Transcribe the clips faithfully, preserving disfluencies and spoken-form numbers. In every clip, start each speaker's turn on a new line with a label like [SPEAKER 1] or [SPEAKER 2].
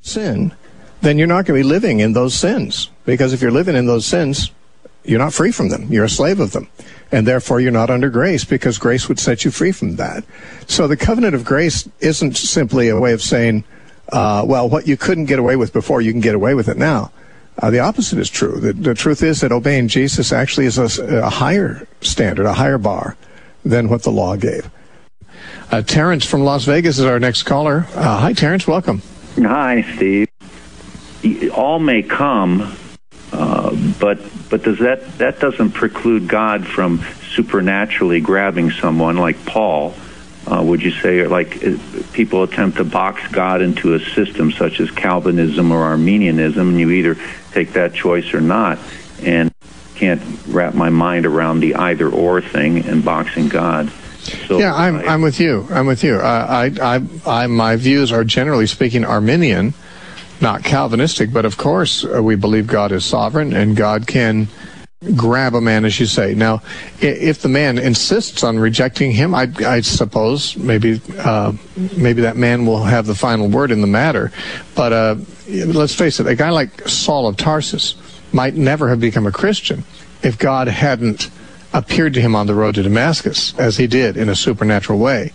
[SPEAKER 1] sin, then you're not going to be living in those sins. Because if you're living in those sins, you're not free from them. You're a slave of them. And therefore, you're not under grace, because grace would set you free from that. So the covenant of grace isn't simply a way of saying, uh, well, what you couldn't get away with before, you can get away with it now. Uh, the opposite is true. The, the truth is that obeying Jesus actually is a, a higher standard, a higher bar than what the law gave. Uh, Terrence from Las Vegas is our next caller. Uh, hi, Terrence. Welcome.
[SPEAKER 2] Hi, Steve. All may come, uh, but but does that that doesn't preclude God from supernaturally grabbing someone like Paul? Uh, would you say, or like uh, people attempt to box God into a system such as Calvinism or Arminianism, and you either take that choice or not, and can't wrap my mind around the either or thing and boxing God. So
[SPEAKER 1] yeah, I'm I, I'm with you. I'm with you. Uh, I, I, I, my views are generally speaking Arminian, not Calvinistic. But of course, uh, we believe God is sovereign and God can grab a man, as you say. Now, if the man insists on rejecting him, I, I suppose maybe uh, maybe that man will have the final word in the matter. But uh, let's face it, a guy like Saul of Tarsus might never have become a Christian if God hadn't appeared to him on the road to Damascus, as he did in a supernatural way.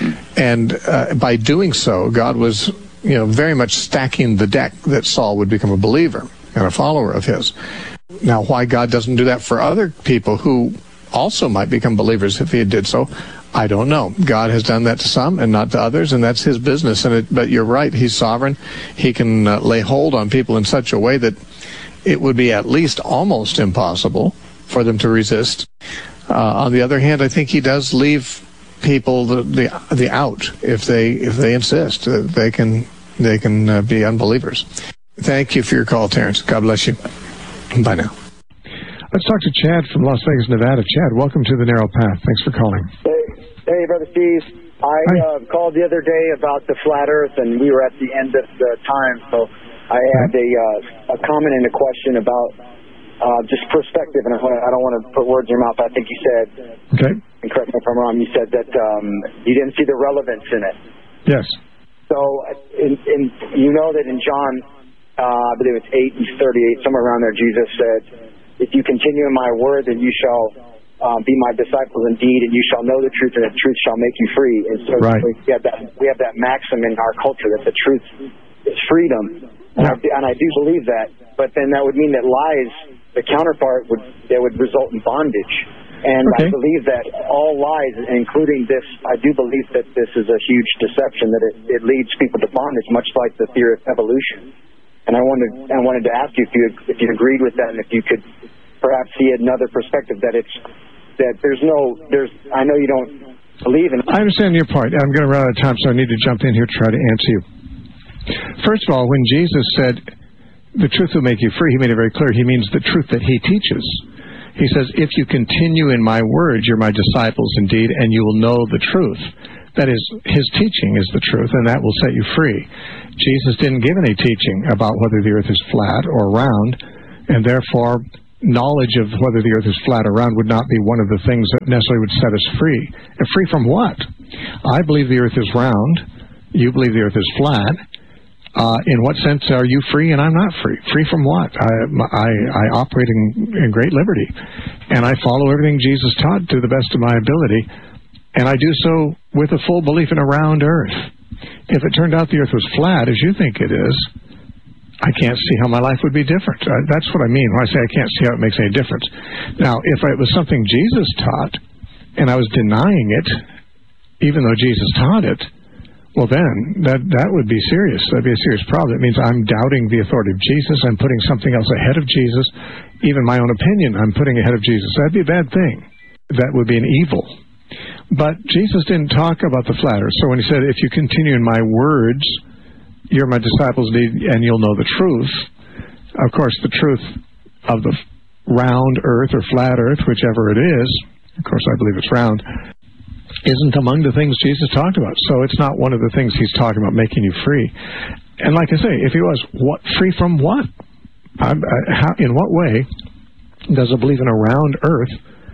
[SPEAKER 1] And uh, by doing so, God was, you know, very much stacking the deck that Saul would become a believer and a follower of his. Now, why God doesn't do that for other people who also might become believers if he did so, I don't know. God has done that to some and not to others, and that's his business. And it, but you're right, he's sovereign. He can uh, lay hold on people in such a way that it would be at least almost impossible for them to resist. Uh, on the other hand, I think he does leave people the the, the out if they if they insist. Uh, they can they can uh, be unbelievers. Thank you for your call, Terrence. God bless you. Bye now.
[SPEAKER 3] Let's talk to Chad from Las Vegas, Nevada. Chad, welcome to the Narrow Path. Thanks for calling.
[SPEAKER 4] Hey, hey Brother Steve. I uh, called the other day about the flat Earth, and we were at the end of the time, so I had a uh, a comment and a question about uh, just perspective, and I, wanna, I don't want to put words in your mouth. I think you said,
[SPEAKER 3] okay,
[SPEAKER 4] and correct me if I'm wrong, you said that um, you didn't see the relevance in it.
[SPEAKER 3] Yes.
[SPEAKER 4] So, in, in, you know that in John, uh, I believe it's eight and thirty-eight, somewhere around there, Jesus said, if you continue in my word, then you shall um, be my disciples indeed, and you shall know the truth, and the truth shall make you free. And so
[SPEAKER 3] right.
[SPEAKER 4] we, have that, we have that maxim in our culture that the truth is freedom. And, yeah. I, and I do believe that, but then that would mean that lies, the counterpart, would that would result in bondage. And
[SPEAKER 3] okay.
[SPEAKER 4] I believe that all lies, including this, I do believe that this is a huge deception, that it, it leads people to bondage, much like the theory of evolution. And I wanted I wanted to ask you if you if you agreed with that, and if you could perhaps see another perspective that it's that there's no there's I know you don't believe in.
[SPEAKER 3] I understand your point. I'm going to run out of time, so I need to jump in here to try to answer you. First of all, when Jesus said, the truth will make you free, he made it very clear. He means the truth that he teaches. He says, if you continue in my word, you're my disciples indeed, and you will know the truth. That is, his teaching is the truth, and that will set you free. Jesus didn't give any teaching about whether the earth is flat or round, and therefore knowledge of whether the earth is flat or round would not be one of the things that necessarily would set us free. And free from what? I believe the earth is round. You believe the earth is flat. Uh, in what sense are you free and I'm not free? Free from what? I, I, I operate in, in great liberty, and I follow everything Jesus taught to the best of my ability, and I do so with a full belief in a round earth. If it turned out the earth was flat, as you think it is, I can't see how my life would be different. Uh, that's what I mean when I say I can't see how it makes any difference. Now, if it was something Jesus taught, and I was denying it, even though Jesus taught it, well, then, that that would be serious. That would be a serious problem. It means I'm doubting the authority of Jesus. I'm putting something else ahead of Jesus. Even my own opinion I'm putting ahead of Jesus. That would be a bad thing. That would be an evil. But Jesus didn't talk about the flat earth. So when he said, if you continue in my words, you're my disciples and you'll know the truth. Of course, the truth of the round earth or flat earth, whichever it is, of course I believe it's round, isn't among the things Jesus talked about. So it's not one of the things he's talking about, making you free. And like I say, if he was, what free from what? I'm, I, how, in what way does a belief in a round earth,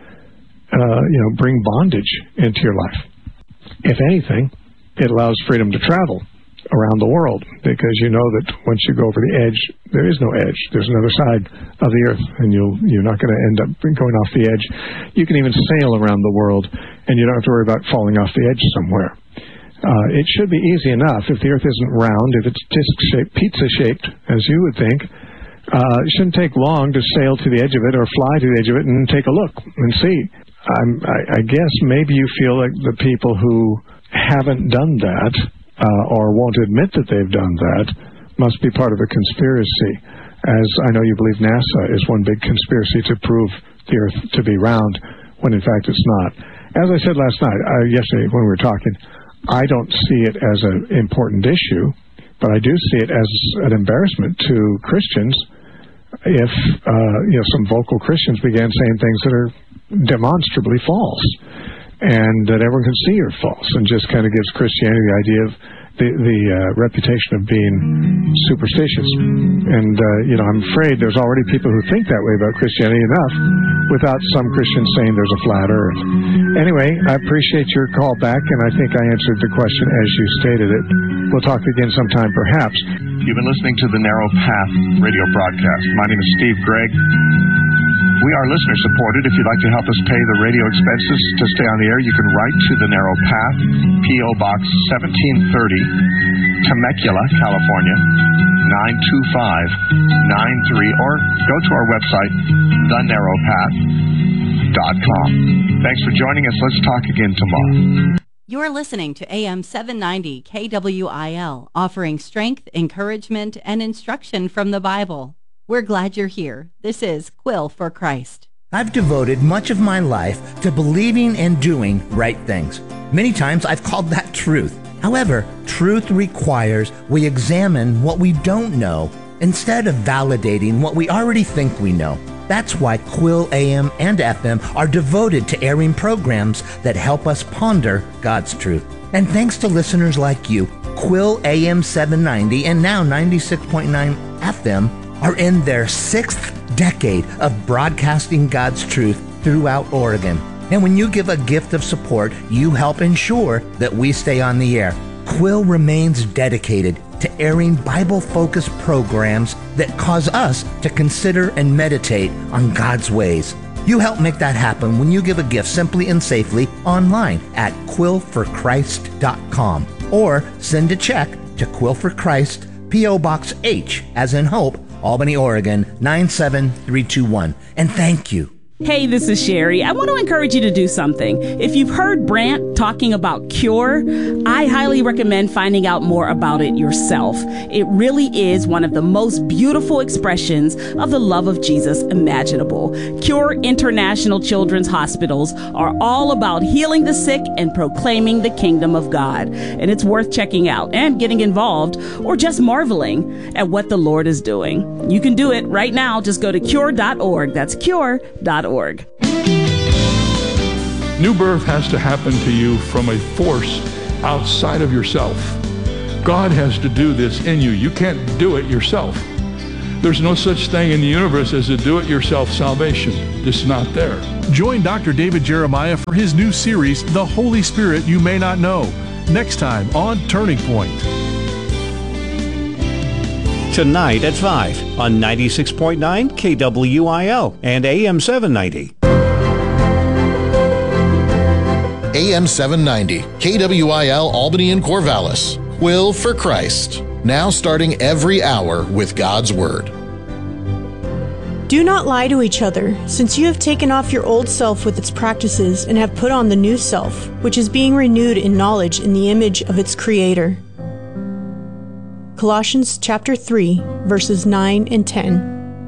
[SPEAKER 3] uh, you know, bring bondage into your life? If anything, it allows freedom to travel. around the world, because you know that once you go over the edge, there is no edge. There's another side of the earth, and you'll, you're not going to end up going off the edge. You can even sail around the world, and you don't have to worry about falling off the edge somewhere. Uh, it should be easy enough if the earth isn't round, if it's disc-shaped, pizza-shaped, as you would think. Uh, it shouldn't take long to sail to the edge of it or fly to the edge of it and take a look and see. I'm, I, I guess maybe you feel like the people who haven't done that uh, or won't admit that they've done that must be part of a conspiracy, as I know you believe NASA is one big conspiracy to prove the earth to be round, when in fact it's not. As I said last night, uh, yesterday when we were talking, I don't see it as an important issue, but I do see it as an embarrassment to Christians if uh, you know, some vocal Christians began saying things that are demonstrably false, and that everyone can see are false, and just kind of gives Christianity the idea of the, the uh, reputation of being superstitious. And, uh, you know, I'm afraid there's already people who think that way about Christianity enough without some Christians saying there's a flat earth. Anyway, I appreciate your call back, and I think I answered the question as you stated it. We'll talk again sometime, perhaps.
[SPEAKER 5] You've been listening to the Narrow Path radio broadcast. My name is Steve Gregg. We are listener-supported. If you'd like to help us pay the radio expenses to stay on the air, you can write to the Narrow Path, P O. Box seventeen thirty, Temecula, California, nine two five nine three, or go to our website, the narrow path dot com. Thanks for joining us. Let's talk again tomorrow.
[SPEAKER 6] You're listening to A M seven ninety K W I L, offering strength, encouragement, and instruction from the Bible. We're glad you're here. This is Quill for Christ.
[SPEAKER 7] I've devoted much of my life to believing and doing right things. Many times I've called that truth. However, truth requires we examine what we don't know instead of validating what we already think we know. That's why Quill A M and F M are devoted to airing programs that help us ponder God's truth. And thanks to listeners like you, Quill A M seven ninety and now ninety-six point nine F M are in their sixth decade of broadcasting God's truth throughout Oregon. And when you give a gift of support, you help ensure that we stay on the air. Quill remains dedicated to airing Bible-focused programs that cause us to consider and meditate on God's ways. You help make that happen when you give a gift simply and safely online at quill for christ dot com, or send a check to Quill for Christ, P O. Box H, as in Hope, Albany, Oregon, nine seven three two one. And thank you.
[SPEAKER 8] Hey, this is Sherry. I want to encourage you to do something. If you've heard Brant talking about Cure, I highly recommend finding out more about it yourself. It really is one of the most beautiful expressions of the love of Jesus imaginable. Cure International Children's Hospitals are all about healing the sick and proclaiming the kingdom of God. And it's worth checking out and getting involved, or just marveling at what the Lord is doing. You can do it right now. Just go to cure dot org. That's cure dot org. Org.
[SPEAKER 9] New birth has to happen to you from a force outside of yourself. God has to do this in you. You can't do it yourself. There's no such thing in the universe as a do-it-yourself salvation. It's not there.
[SPEAKER 10] Join Doctor David Jeremiah for his new series, The Holy Spirit You May Not Know, next time on Turning Point.
[SPEAKER 11] Tonight at five on ninety-six point nine K W I L and A M seven ninety.
[SPEAKER 12] A M seven ninety, K W I L Albany and Corvallis. Quill for Christ. Now starting every hour with God's Word.
[SPEAKER 13] Do not lie to each other, since you have taken off your old self with its practices and have put on the new self, which is being renewed in knowledge in the image of its Creator. Colossians chapter three, verses nine and ten.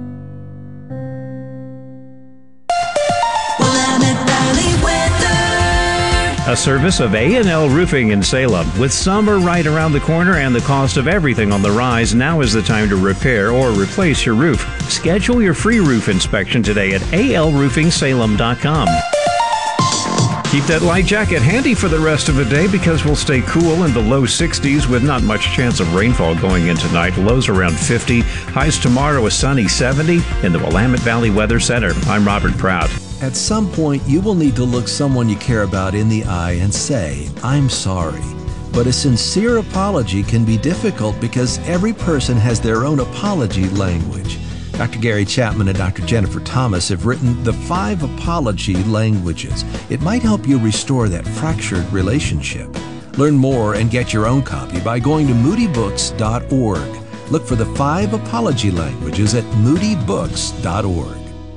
[SPEAKER 11] A service of A and L Roofing in Salem. With summer right around the corner and the cost of everything on the rise, now is the time to repair or replace your roof. Schedule your free roof inspection today at A L roofing salem dot com. Keep that light jacket handy for the rest of the day, because we'll stay cool in the low sixties with not much chance of rainfall going in tonight. Lows around fifty. Highs tomorrow a sunny seventy in the Willamette Valley Weather Center. I'm Robert Proud.
[SPEAKER 14] At some point, you will need to look someone you care about in the eye and say, "I'm sorry." But a sincere apology can be difficult because every person has their own apology language. Doctor Gary Chapman and Doctor Jennifer Thomas have written The Five Apology Languages. It might help you restore that fractured relationship. Learn more and get your own copy by going to moody books dot org. Look for The Five Apology Languages at moody books dot org.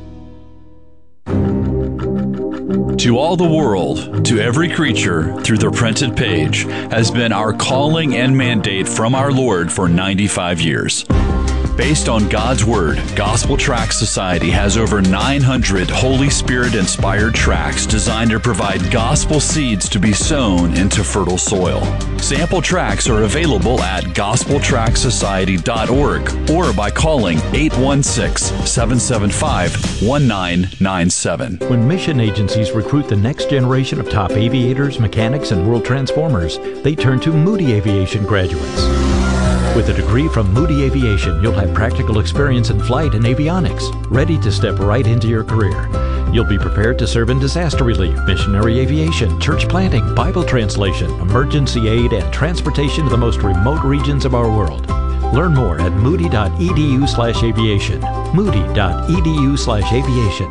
[SPEAKER 15] To all the world, to every creature, through the printed page, has been our calling and mandate from our Lord for ninety-five years. Based on God's Word, Gospel Tract Society has over nine hundred Holy Spirit-inspired tracts designed to provide gospel seeds to be sown into fertile soil. Sample tracts are available at gospel tract society dot org or by calling eight one six, seven seven five, one nine nine seven.
[SPEAKER 16] When mission agencies recruit the next generation of top aviators, mechanics, and world transformers, they turn to Moody Aviation graduates. With a degree from Moody Aviation, you'll have practical experience in flight and avionics, ready to step right into your career. You'll be prepared to serve in disaster relief, missionary aviation, church planting, Bible translation, emergency aid, and transportation to the most remote regions of our world. Learn more at moody dot e d u slash aviation. moody dot e d u slash aviation.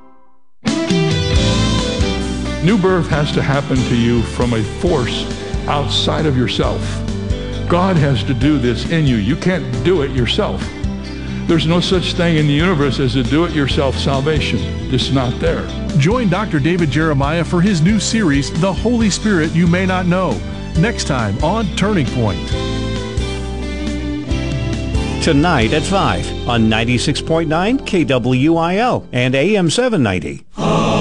[SPEAKER 9] New birth has to happen to you from a force outside of yourself. God has to do this in you. You can't do it yourself. There's no such thing in the universe as a do-it-yourself salvation. It's not there.
[SPEAKER 10] Join Doctor David Jeremiah for his new series, The Holy Spirit You May Not Know, next time on Turning Point.
[SPEAKER 11] Tonight at five on ninety-six point nine K W I L and A M seven ninety.